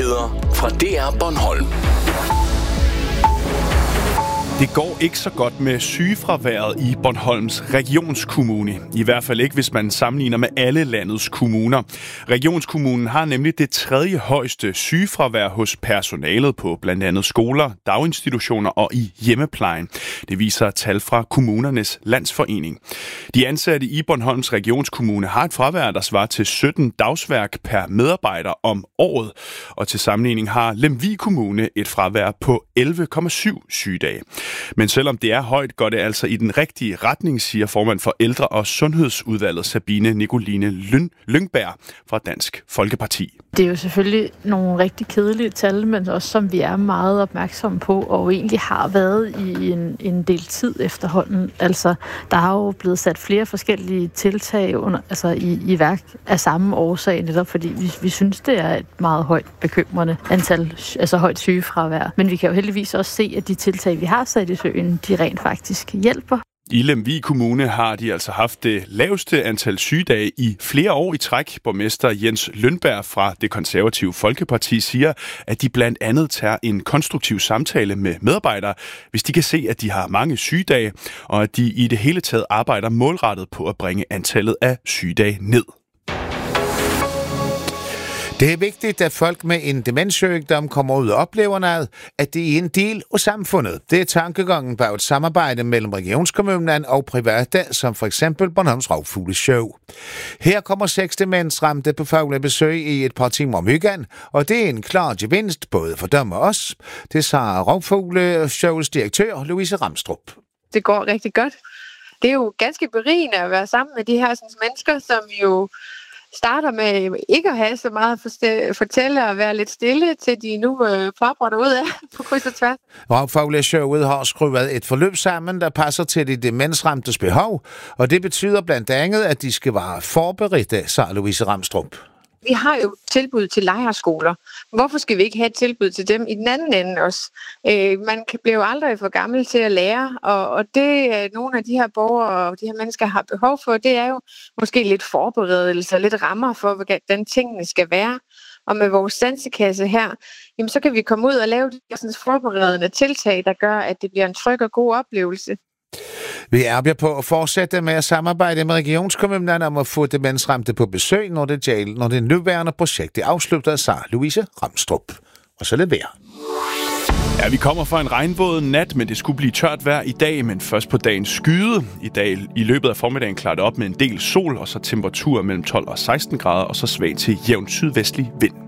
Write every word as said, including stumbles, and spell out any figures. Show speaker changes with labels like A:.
A: Nyheder fra D R Bornholm.
B: Det går ikke så godt med sygefraværet i Bornholms regionskommune. I hvert fald ikke, hvis man sammenligner med alle landets kommuner. Regionskommunen har nemlig det tredje højeste sygefravær hos personalet på blandt andet skoler, daginstitutioner og i hjemmeplejen. Det viser tal fra Kommunernes Landsforening. De ansatte i Bornholms regionskommune har et fravær, der svarer til sytten dagsværk per medarbejder om året. Og til sammenligning har Lemvig Kommune et fravær på elleve komma syv sygedage. Men selvom det er højt, går det altså i den rigtige retning, siger formand for Ældre- og Sundhedsudvalget Sabine Nicoline Lyngberg fra Dansk Folkeparti.
C: Det er jo selvfølgelig nogle rigtig kedelige tal, men også som vi er meget opmærksomme på, og egentlig har været i en, en del tid efterhånden. Altså, der har jo blevet sat flere forskellige tiltag under, altså i, i værk af samme årsag, netop fordi vi, vi synes, det er et meget højt bekymrende antal, altså højt sygefravær. Men vi kan jo heldigvis også se, at de tiltag, vi har sat i søen, de rent faktisk hjælper.
B: I Lemvig Kommune har de altså haft det laveste antal sygedage i flere år i træk. Borgmester Jens Lønberg fra Det Konservative Folkeparti siger, at de blandt andet tager en konstruktiv samtale med medarbejdere, hvis de kan se, at de har mange sygedage, og at de i det hele taget arbejder målrettet på at bringe antallet af sygedage ned.
D: Det er vigtigt, at folk med en demenssygdom kommer ud og oplever noget, at det er en del af samfundet. Det er tankegangen bag et samarbejde mellem regionskommunen og private, som for eksempel Bornholms Rovfugleshow. Her kommer seks demensramte på fuglebesøg i et par timer om ugen, og det er en klar gevinst både for dem og os. Det sagde Rovfugleshows direktør Louise Ramstrup.
E: Det går rigtig godt. Det er jo ganske berigende at være sammen med de her sådan, mennesker, som jo starter med ikke at have så meget at fortælle og være lidt stille, til de nu øh, plapper ud af på kryds og tværs.
D: Rovfugleshowet har skruet et forløb sammen, der passer til de demensramtes behov, og det betyder blandt andet, at de skal være forberedte, sagde Louise Ramstrup.
E: Vi har jo tilbud til lejrskoler. Hvorfor skal vi ikke have et tilbud til dem i den anden ende også? Øh, man bliver jo aldrig for gammel til at lære, og, og det er nogle af de her borgere og de her mennesker har behov for, det er jo måske lidt forberedelse, lidt rammer for, hvordan tingene skal være. Og med vores sansekasse her, jamen, så kan vi komme ud og lave de sådan forberedende tiltag, der gør, at det bliver en tryg og god oplevelse.
D: Vi arbejder på at fortsætte med at samarbejde med regionskommunerne om at få demensramte på besøg, når det, jail, når det nuværende projekt er afsluttet, sagde Louise Ramstrup. Og så lidt vejr.
B: Ja, vi kommer fra en regnvåd nat, men det skulle blive tørt vejr i dag, men først på dagens skyde. I dag i løbet af formiddagen klarer det op med en del sol, og så temperaturer mellem tolv og seksten grader, og så svag til jævn sydvestlig vind.